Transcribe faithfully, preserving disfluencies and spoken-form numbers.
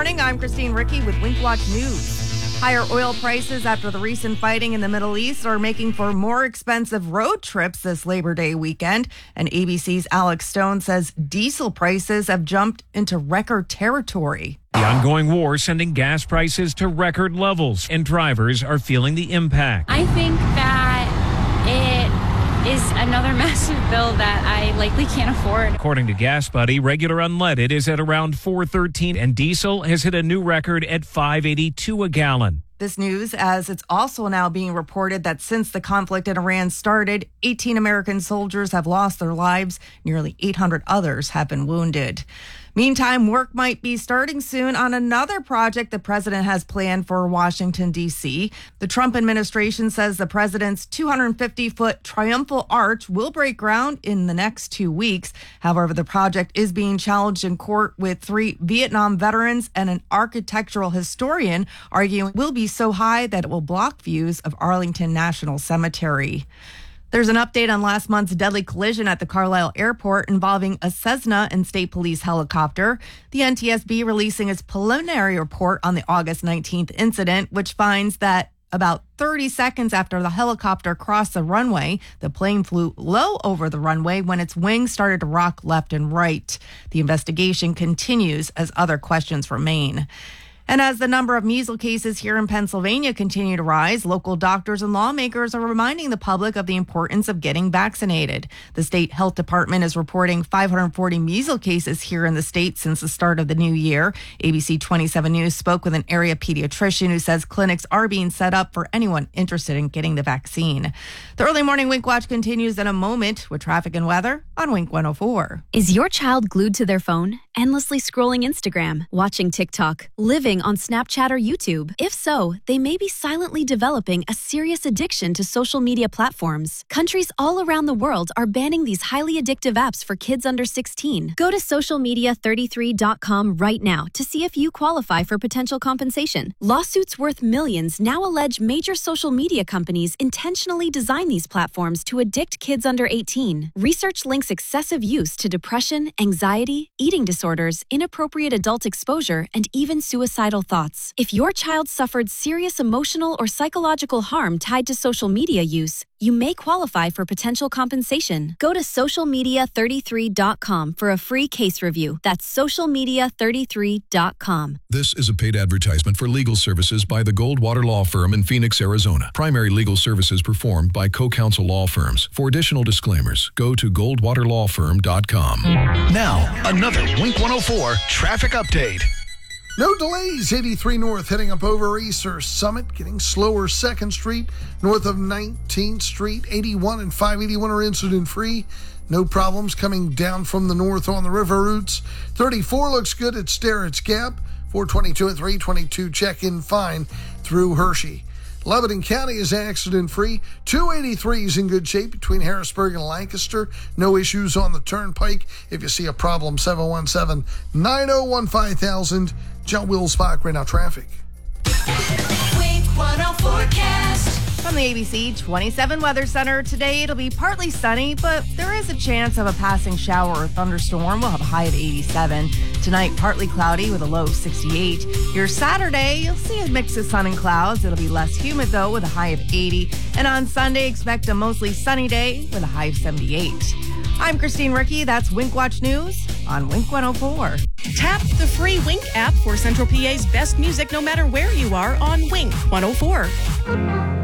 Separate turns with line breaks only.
morning. I'm Christine Ricky with Wink Watch News. Higher oil prices after the recent fighting in the Middle East are making for more expensive road trips this Labor Day weekend. And A B C's Alex Stone says diesel prices have jumped into record territory.
The ongoing war sending gas prices to record levels, and drivers are feeling the impact.
I think that it is another massive bill that I likely can't afford.
According to Gas Buddy, regular unleaded is at around four thirteen, and diesel has hit a new record at five eighty-two a gallon.
This news as it's also now being reported that since the conflict in Iran started, eighteen American soldiers have lost their lives. Nearly eight hundred others have been wounded. Meantime, work might be starting soon on another project the president has planned for Washington, D C. The Trump administration says the president's two hundred fifty foot triumphal arch will break ground in the next two weeks. However, the project is being challenged in court with three Vietnam veterans and an architectural historian arguing it will be so high that it will block views of Arlington National Cemetery. There's an update on last month's deadly collision at the Carlisle Airport involving a Cessna and State Police helicopter. The N T S B releasing its preliminary report on the August nineteenth incident, which finds that about thirty seconds after the helicopter crossed the runway, the plane flew low over the runway when its wings started to rock left and right. The investigation continues as other questions remain. And as the number of measles cases here in Pennsylvania continue to rise, local doctors and lawmakers are reminding the public of the importance of getting vaccinated. The state health department is reporting five hundred forty measles cases here in the state since the start of the new year. A B C twenty-seven News spoke with an area pediatrician who says clinics are being set up for anyone interested in getting the vaccine. The early morning Wink Watch continues in a moment with traffic and weather on Wink one oh four.
Is your child glued to their phone, endlessly scrolling Instagram, watching TikTok, living on Snapchat or YouTube? If so, they may be silently developing a serious addiction to social media platforms. Countries all around the world are banning these highly addictive apps for kids under sixteen. Go to social media thirty-three dot com right now to see if you qualify for potential compensation. Lawsuits worth millions now allege major social media companies intentionally design these platforms to addict kids under eighteen. Research links excessive use to depression, anxiety, eating disorders, inappropriate adult exposure, and even suicidal thoughts. If your child suffered serious emotional or psychological harm tied to social media use, you may qualify for potential compensation. Go to social media thirty-three dot com for a free case review. That's social media thirty-three dot com.
This is a paid advertisement for legal services by the Goldwater Law Firm in Phoenix, Arizona. Primary legal services performed by co-counsel law firms. For additional disclaimers, go to goldwater law firm dot com.
Now, another Wink one oh four traffic update.
No delays, eighty-three North heading up over Easter Summit, getting slower second Street, north of nineteenth Street, eighty-one and five eighty-one are incident-free. No problems coming down from the north on the river routes. thirty-four looks good at Sterrett's Gap, four twenty-two and three twenty-two check-in fine through Hershey. Lebanon County is accident-free. two eighty-three is in good shape between Harrisburg and Lancaster. No issues on the turnpike. If you see a problem, seven one seven, nine oh one, five thousand. John Wills-Bach, right now traffic.
Wink one oh forecast. From the A B C twenty-seven Weather Center, today it'll be partly sunny, but there is a chance of a passing shower or thunderstorm. We'll have a high of eighty-seven. Tonight, partly cloudy with a low of sixty-eight. Your Saturday, you'll see a mix of sun and clouds. It'll be less humid, though, with a high of eighty. And on Sunday, expect a mostly sunny day with a high of seventy-eight. I'm Christine Ricky. That's Wink Watch News on Wink one oh four.
Tap the free Wink app for Central P A's best music no matter where you are on Wink one oh four.